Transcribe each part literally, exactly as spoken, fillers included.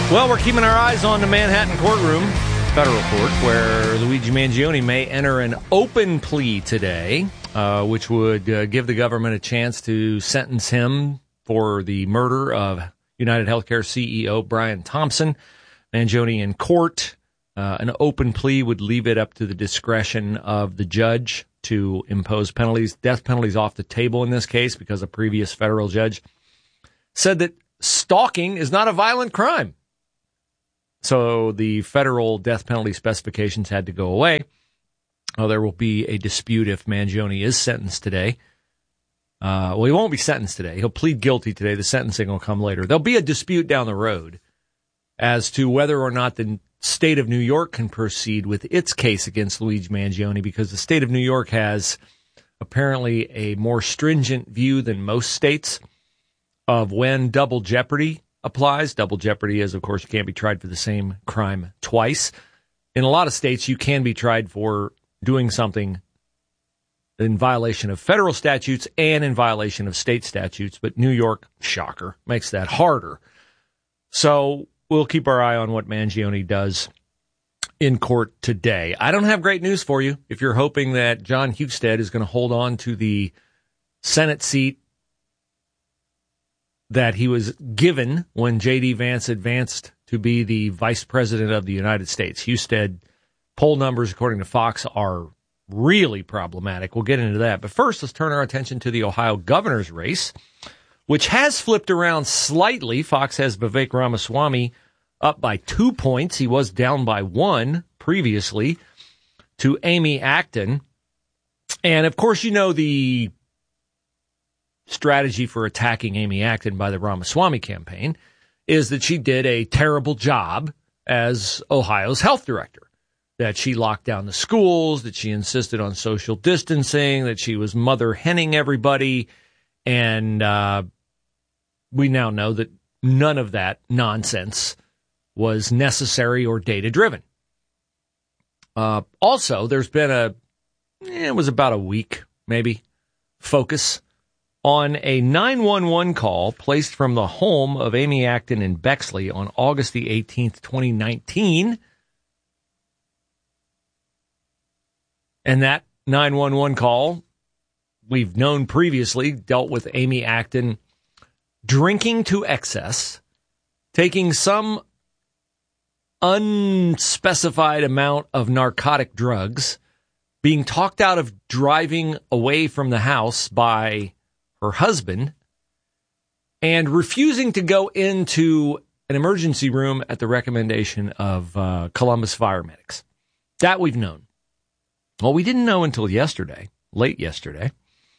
Well, we're keeping our eyes on the Manhattan courtroom, federal court, where Luigi Mangione may enter an open plea today, uh, which would uh, give the government a chance to sentence him for the murder of United Healthcare C E O Brian Thompson. Mangione in court. Uh, an open plea would leave it up to the discretion of the judge to impose penalties. Death penalties off the table in this case because a previous federal judge said that stalking is not a violent crime. So the federal death penalty specifications had to go away. Oh, there will be a dispute if Mangione is sentenced today. Uh, well, he won't be sentenced today. He'll plead guilty today. The sentencing will come later. There'll be a dispute down the road as to whether or not the state of New York can proceed with its case against Luigi Mangione, because the state of New York has apparently a more stringent view than most states of when double jeopardy applies. Double jeopardy is, of course, you can't be tried for the same crime twice. In a lot of states, you can be tried for doing something in violation of federal statutes and in violation of state statutes, but New York, shocker, makes that harder. So we'll keep our eye on what Mangione does in court today. I don't have great news for you if you're hoping that John Husted is going to hold on to the Senate seat that he was given when J D. Vance advanced to be the vice president of the United States. Husted poll numbers, according to Fox, are really problematic. We'll get into that. But first, let's turn our attention to the Ohio governor's race, which has flipped around slightly. Fox has Vivek Ramaswamy up by two points. He was down by one previously to Amy Acton. And, of course, you know the strategy for attacking Amy Acton by the Ramaswamy campaign is that she did a terrible job as Ohio's health director, that she locked down the schools, that she insisted on social distancing, that she was mother henning everybody. And uh, we now know that none of that nonsense was necessary or data-driven. Uh, also, there's been a, it was about a week, maybe, focus on a nine one one call placed from the home of Amy Acton in Bexley on August the eighteenth, twenty nineteen. And that nine one one call, we've known previously, dealt with Amy Acton drinking to excess, taking some unspecified amount of narcotic drugs, being talked out of driving away from the house by her husband, and refusing to go into an emergency room at the recommendation of uh, Columbus fire medics. That we've known. What we didn't know until yesterday, late yesterday,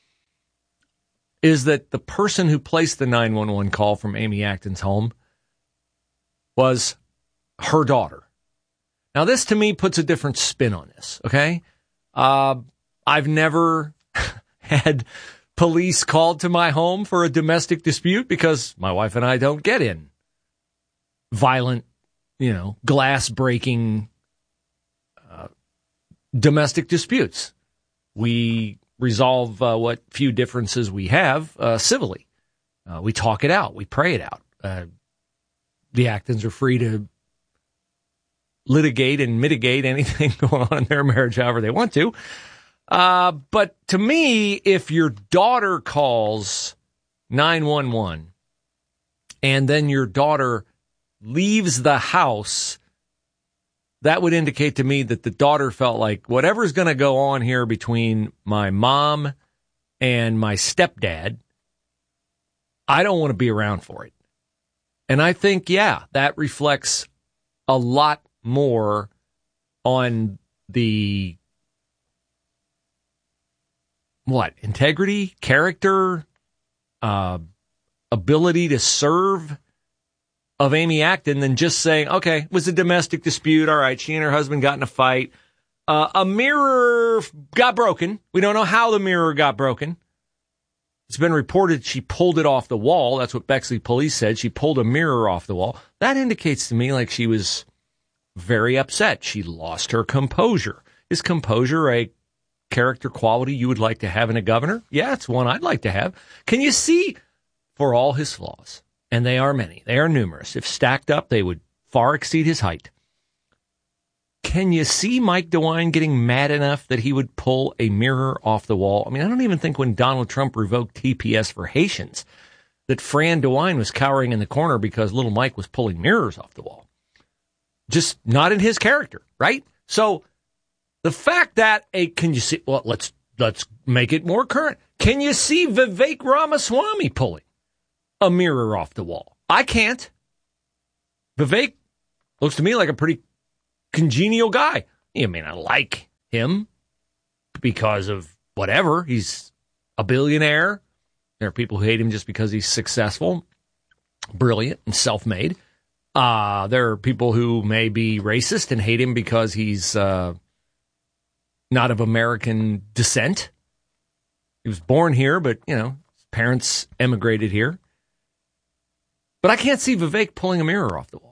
is that the person who placed the nine one one call from Amy Acton's home was her daughter. Now, this to me puts a different spin on this, okay? Uh, I've never had police called to my home for a domestic dispute because my wife and I don't get in violent, you know, glass-breaking uh, domestic disputes. We resolve uh, what few differences we have uh, civilly. Uh, we talk it out. We pray it out. Uh, the Actons are free to litigate and mitigate anything going on in their marriage however they want to. Uh, but to me, if your daughter calls nine one one and then your daughter leaves the house, that would indicate to me that the daughter felt like whatever's going to go on here between my mom and my stepdad, I don't want to be around for it. And I think, yeah, that reflects a lot more on the what? Integrity, character, uh, ability to serve of Amy Acton than just saying, okay, it was a domestic dispute. All right, she and her husband got in a fight. Uh, a mirror got broken. We don't know how the mirror got broken. It's been reported she pulled it off the wall. That's what Bexley police said. She pulled a mirror off the wall. That indicates to me like she was very upset. She lost her composure. Is composure a character quality you would like to have in a governor? Yeah, it's one I'd like to have. Can you see, for all his flaws, and they are many, they are numerous, if stacked up, they would far exceed his height. Can you see Mike DeWine getting mad enough that he would pull a mirror off the wall? I mean, I don't even think when Donald Trump revoked T P S for Haitians that Fran DeWine was cowering in the corner because little Mike was pulling mirrors off the wall. Just not in his character, right? So the fact that a, can you see, well, let's, let's make it more current. Can you see Vivek Ramaswamy pulling a mirror off the wall? I can't. Vivek looks to me like a pretty congenial guy. I mean, I like him because of whatever. He's a billionaire. There are people who hate him just because he's successful, brilliant, and self-made. Uh, there are people who may be racist and hate him because he's uh, not of American descent. He was born here, but, you know, his parents emigrated here. But I can't see Vivek pulling a mirror off the wall.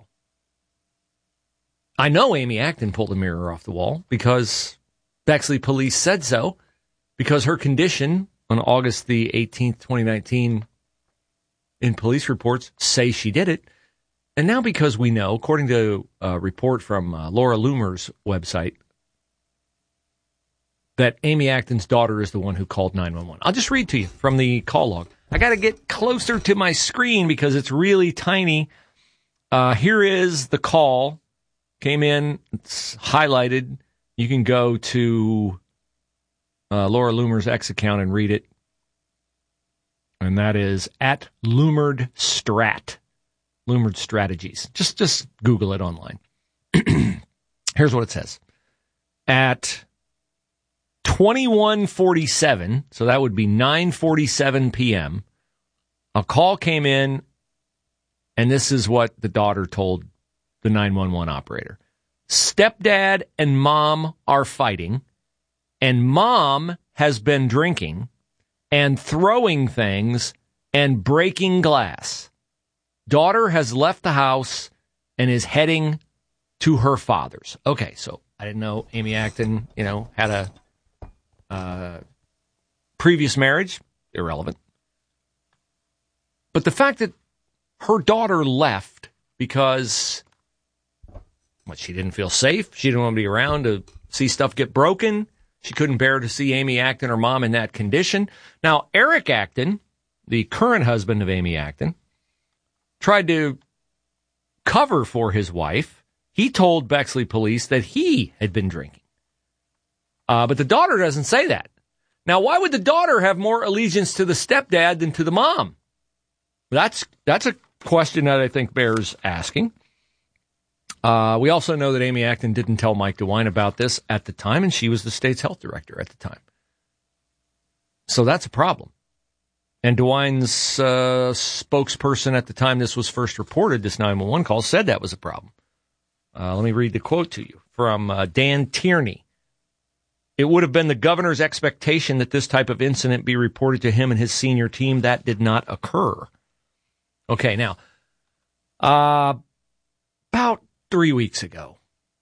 I know Amy Acton pulled a mirror off the wall because Bexley police said so, because her condition on August the eighteenth, twenty nineteen, in police reports say she did it. And now because we know, according to a report from uh, Laura Loomer's website, that Amy Acton's daughter is the one who called nine one one. I'll just read to you from the call log. I got to get closer to my screen because it's really tiny. Uh, here is the call. Came in, it's highlighted. You can go to uh, Laura Loomer's X account and read it. And that is at Loomered Strat. Loomered Strategies. Just, just Google it online. Here's what it says. At twenty-one forty-seven, so that would be nine forty-seven p.m., a call came in, and this is what the daughter told the nine one one operator. Stepdad and mom are fighting, and mom has been drinking and throwing things and breaking glass. Daughter has left the house and is heading to her father's. Okay, so I didn't know Amy Acton, you know, had a uh, previous marriage. Irrelevant. But the fact that her daughter left because what, she didn't feel safe. She didn't want to be around to see stuff get broken. She couldn't bear to see Amy Acton, her mom, in that condition. Now, Eric Acton, the current husband of Amy Acton, tried to cover for his wife. He told Bexley police that he had been drinking. Uh, but the daughter doesn't say that. Now, why would the daughter have more allegiance to the stepdad than to the mom? That's, that's a question that I think bears asking. Uh, we also know that Amy Acton didn't tell Mike DeWine about this at the time, and she was the state's health director at the time. So that's a problem. And DeWine's uh, spokesperson at the time this was first reported, this nine one one call, said that was a problem. Uh, let me read the quote to you from uh, Dan Tierney. It would have been the governor's expectation that this type of incident be reported to him and his senior team. That did not occur. Okay, now, uh, about three weeks ago,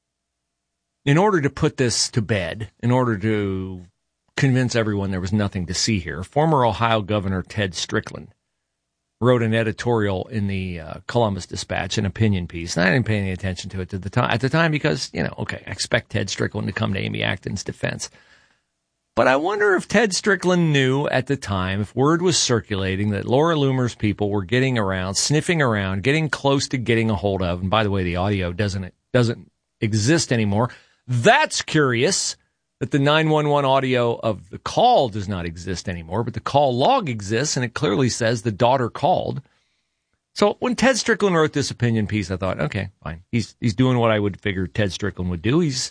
in order to put this to bed, in order to convince everyone there was nothing to see here, former Ohio Governor Ted Strickland wrote an editorial in the uh, Columbus Dispatch, an opinion piece. And I didn't pay any attention to it at the time, at the time because, you know, okay, I expect Ted Strickland to come to Amy Acton's defense. But I wonder if Ted Strickland knew at the time, if word was circulating that Laura Loomer's people were getting around, sniffing around, getting close to getting a hold of. And by the way, the audio doesn't doesn't exist anymore. That's curious that the nine one one audio of the call does not exist anymore, but the call log exists, and it clearly says the daughter called. So when Ted Strickland wrote this opinion piece, I thought, okay, fine. He's he's doing what I would figure Ted Strickland would do. He's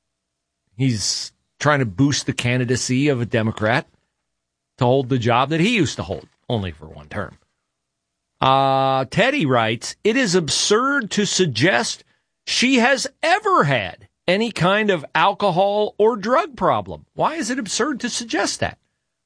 he's trying to boost the candidacy of a Democrat to hold the job that he used to hold, only for one term. Uh, Teddy writes, it is absurd to suggest she has ever had any kind of alcohol or drug problem. Why is it absurd to suggest that?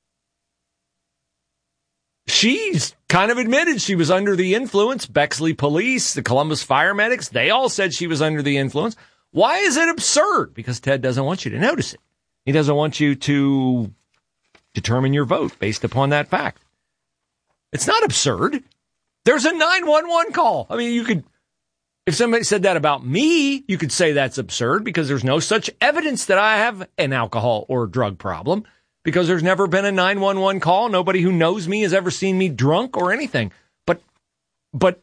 She's kind of admitted she was under the influence. Bexley police, the Columbus fire medics, they all said she was under the influence. Why is it absurd? Because Ted doesn't want you to notice it. He doesn't want you to determine your vote based upon that fact. It's not absurd. There's a nine one one call. I mean, you could, If somebody said that about me, you could say that's absurd because there's no such evidence that I have an alcohol or drug problem because there's never been a nine one one call. Nobody who knows me has ever seen me drunk or anything. But, but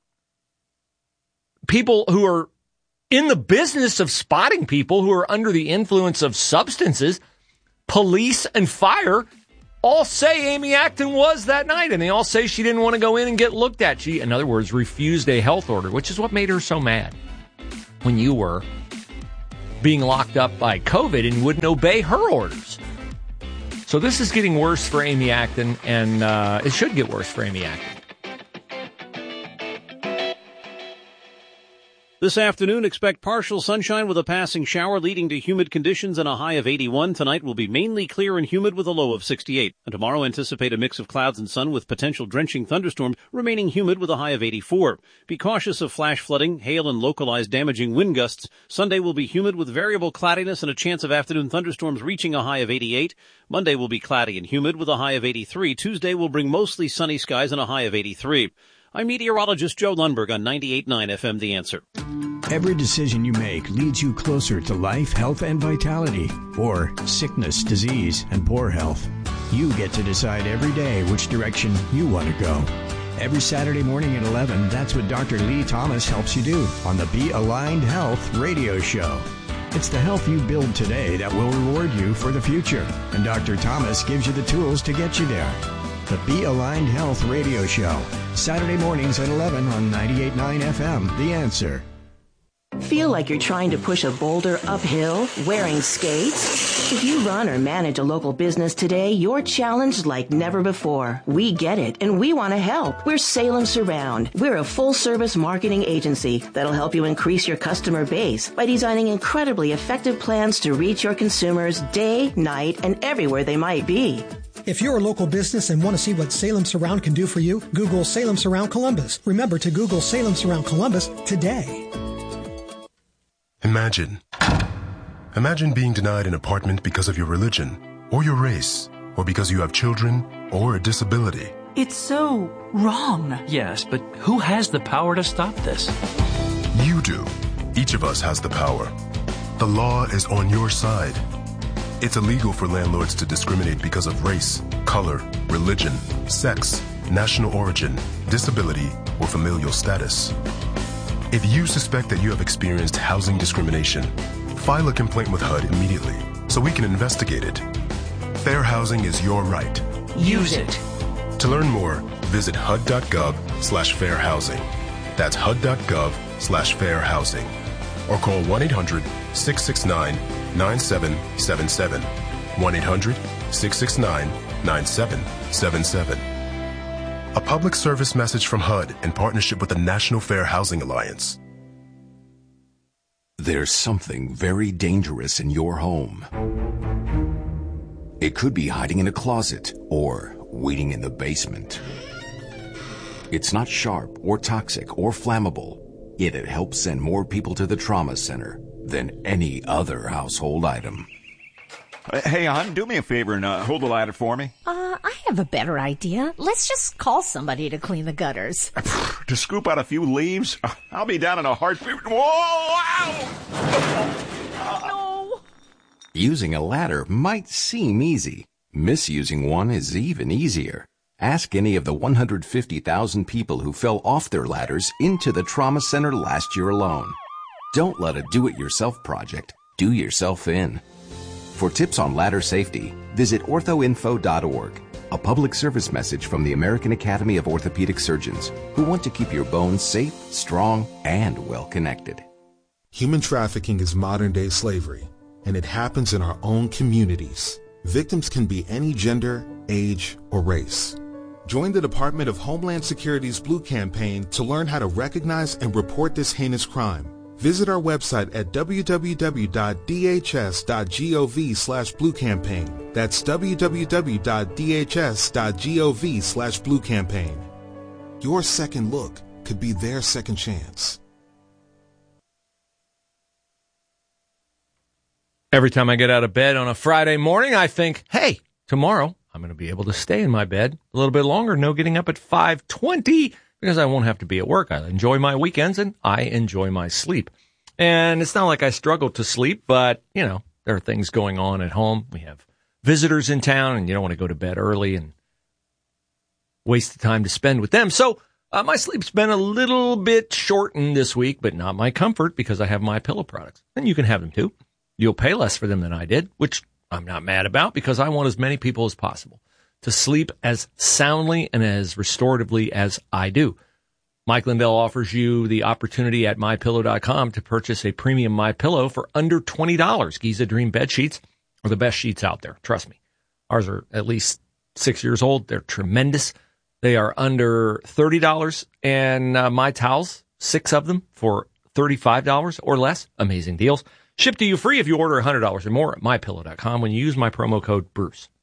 people who are in the business of spotting people who are under the influence of substances, police and fire, all say Amy Acton was that night, and they all say she didn't want to go in and get looked at. She, in other words, refused a health order, which is what made her so mad when you were being locked up by COVID and wouldn't obey her orders. So this is getting worse for Amy Acton, and uh, it should get worse for Amy Acton. This afternoon, expect partial sunshine with a passing shower leading to humid conditions and a high of eighty-one. Tonight will be mainly clear and humid with a low of sixty-eight. And tomorrow, anticipate a mix of clouds and sun with potential drenching thunderstorms, remaining humid with a high of eighty-four. Be cautious of flash flooding, hail, and localized damaging wind gusts. Sunday will be humid with variable cloudiness and a chance of afternoon thunderstorms reaching a high of eighty-eight. Monday will be cloudy and humid with a high of eighty-three. Tuesday will bring mostly sunny skies and a high of eighty-three. I'm meteorologist Joe Lundberg on ninety-eight point nine F M The Answer. Every decision you make leads you closer to life, health, and vitality, or sickness, disease, and poor health. You get to decide every day which direction you want to go. Every Saturday morning at eleven, that's what Doctor Lee Thomas helps you do on the Be Aligned Health radio show. It's the health you build today that will reward you for the future, and Doctor Thomas gives you the tools to get you there. The Be Aligned Health radio show, Saturday mornings at eleven on ninety-eight point nine F M, The Answer. Feel like you're trying to push a boulder uphill wearing skates? If you run or manage a local business today, you're challenged like never before. We get it, and we want to help. We're Salem Surround. We're a full-service marketing agency that'll help you increase your customer base by designing incredibly effective plans to reach your consumers day, night, and everywhere they might be. If you're a local business and want to see what Salem Surround can do for you, Google Salem Surround Columbus. Remember to Google Salem Surround Columbus today. Imagine. Imagine being denied an apartment because of your religion, or your race, or because you have children, or a disability. It's so wrong. Yes, but who has the power to stop this? You do. Each of us has the power. The law is on your side. It's illegal for landlords to discriminate because of race, color, religion, sex, national origin, disability, or familial status. If you suspect that you have experienced housing discrimination, file a complaint with H U D immediately so we can investigate it. Fair housing is your right. Use it. To learn more, visit H U D dot gov slash fair housing. That's H U D dot gov slash fair housing. Or call one eight hundred six six nine nine seven seven seven. one eight hundred six six nine nine seven seven seven. A public service message from H U D in partnership with the National Fair Housing Alliance. There's something very dangerous in your home. It could be hiding in a closet or waiting in the basement. It's not sharp or toxic or flammable, yet it helps send more people to the trauma center than any other household item. Hey, hon, do me a favor and uh, hold the ladder for me. Uh, I have a better idea. Let's just call somebody to clean the gutters. To scoop out a few leaves? I'll be down in a heartbeat. Whoa! Ow! No! Using a ladder might seem easy. Misusing one is even easier. Ask any of the one hundred fifty thousand people who fell off their ladders into the trauma center last year alone. Don't let a do-it-yourself project do yourself in. For tips on ladder safety, visit ortho info dot org, a public service message from the American Academy of Orthopedic Surgeons, who want to keep your bones safe, strong, and well-connected. Human trafficking is modern-day slavery, and it happens in our own communities. Victims can be any gender, age, or race. Join the Department of Homeland Security's Blue Campaign to learn how to recognize and report this heinous crime. Visit our website at w w w dot d h s dot gov slash blue campaign. That's w w w dot d h s dot gov slash blue campaign. Your second look could be their second chance. Every time I get out of bed on a Friday morning, I think, hey, tomorrow I'm going to be able to stay in my bed a little bit longer. No getting up at five twenty because I won't have to be at work. I enjoy my weekends and I enjoy my sleep. And it's not like I struggle to sleep, but, you know, there are things going on at home. We have visitors in town, and you don't want to go to bed early and waste the time to spend with them. So uh, my sleep's been a little bit shortened this week, but not my comfort, because I have MyPillow products. And you can have them too. You'll pay less for them than I did, which I'm not mad about, because I want as many people as possible to sleep as soundly and as restoratively as I do. Mike Lindell offers you the opportunity at my pillow dot com to purchase a premium MyPillow for under twenty dollars. Giza Dream bed sheets are the best sheets out there. Trust me. Ours are at least six years old. They're tremendous. They are under thirty dollars. And uh, my towels, six of them for thirty-five dollars or less. Amazing deals. Shipped to you free if you order one hundred dollars or more at my pillow dot com when you use my promo code Bruce.